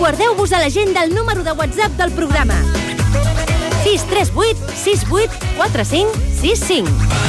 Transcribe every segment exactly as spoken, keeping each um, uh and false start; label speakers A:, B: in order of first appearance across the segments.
A: Guardeu-vos a l'agenda el número de WhatsApp del programa. sis tres vuit sis vuit quatre cinc sis cinc.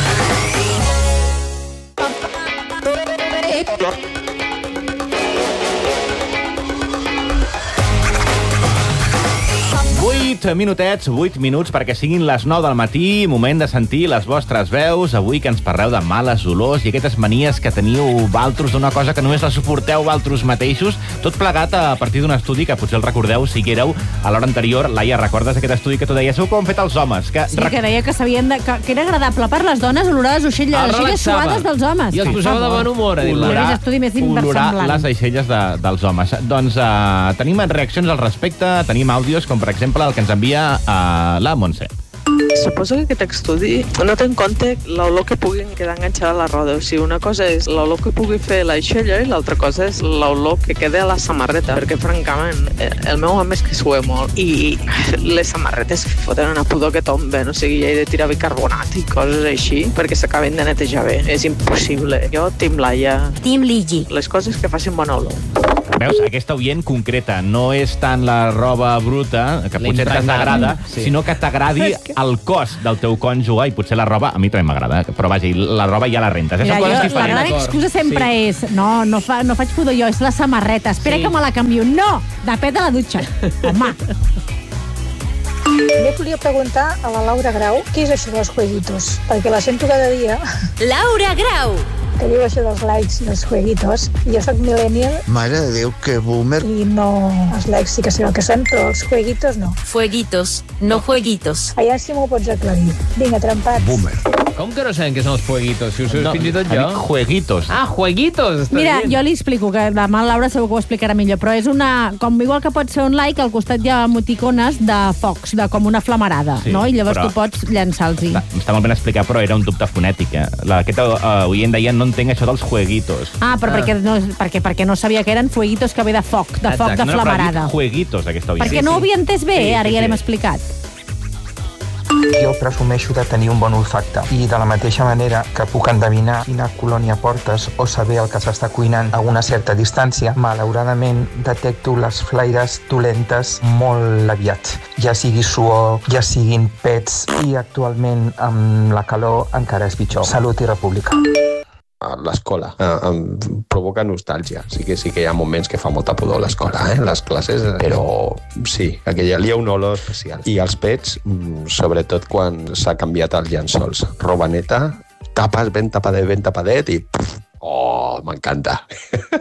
B: vuit minutets, vuit minuts perquè siguin les nou del matí, moment de sentir les vostres veus, avui que ens parleu de males olors i aquestes manies que teniu valtros d'una cosa que només la suporteu valtros mateixos, tot plegat a partir d'un estudi que potser el recordeu si hi éreu a l'hora anterior. Laia, recordes aquest estudi que tu deies? Segur que ho han fet els homes. Que
C: sí, que deia que, de, que, que era agradable per les dones olorar les oixelles, les oixelles suades dels homes.
D: I els posava de bon humor a dir-la.
B: Olorar, olorar les aixelles de, dels homes. Doncs uh, tenim reaccions al respecte, tenim àudios, com per exemple el que ens envia a la Montse.
E: Suposo que aquest estudi no té en compte l'olor que puguin quedar enganxada a la roda. O sigui, una cosa és l'olor que pugui fer l'aixella i l'altra cosa és l'olor que queda a la samarreta, perquè francament el meu home és que sue molt i les samarretes foten una pudor que tomben, o sigui, he de tirar bicarbonat i coses així perquè s'acaben de netejar bé. És impossible. Jo, Team Laia.
A: Team Ligi.
E: Les coses que facin bon olor.
B: Veus, aquesta oient concreta no és tant la roba bruta, que potser t'agrada, sí, sinó que t'agradi el cos del teu cònjuge, i potser la roba, a mi també m'agrada, però vaja, la roba ja la rentes.
C: Mira, jo, la gran excusa sempre sí. és no, no, fa, no faig pudor jo, és la samarreta, espera sí. que me la canvio. No, depèn de la dutxa. Home.
F: També volia preguntar a la Laura Grau què és això dels jueguitos, perquè la sento cada dia.
A: Laura Grau!
F: Que diu això dels likes i els jueguitos. Jo soc millennial.
G: Mare de Déu, que boomer.
F: I no, els likes sí que sé el que són, però els jueguitos no.
A: Fueguitos, no jueguitos.
F: Allà sí m'ho pots aclarir. Vinga, trempats.
G: Boomer.
D: Com que no sabem què són els jueguitos? Si ho sé
B: no,
D: fins i tot jo.
B: Jueguitos.
D: Ah, jueguitos.
C: Mira, dient. Jo li explico, que demà la Laura segur que ho explicarà millor, però és una... Com igual que pots fer un like, al costat hi ha emoticones de focs, de com una flamarada, sí, no? I llavors però... tu pots llançar-los-hi.
B: Està molt ben explicat, però era un dubte fonètic. Eh? La, aquest uh, oient deia no entenc això dels jueguitos.
C: Ah, però ah. Perquè, no, perquè, perquè no sabia que eren fueguitos que ve de foc, de foc, de flamarada.
B: No, però jueguitos, aquesta oient.
C: Perquè sí, no ho havia entès bé, sí, ara sí, ja l'hem sí. explicat.
H: Jo presumeixo de tenir un bon olfacte i de la mateixa manera que puc endevinar quina colònia portes o saber el que s'està cuinant a una certa distància, malauradament detecto les flaires dolentes molt aviat, ja sigui suor, ja siguin pets i actualment amb la calor encara és pitjor. Salut i república.
I: L'escola eh, em provoca nostàlgia. Sí que sí que hi ha moments que fa molta pudor l'escola, eh? Les classes, però sí, que hi ha una olor especial. I els pets, sobretot quan s'ha canviat els llençols. Roba neta, tapes ben tapadet, ben tapadet i... Pff, oh, m'encanta.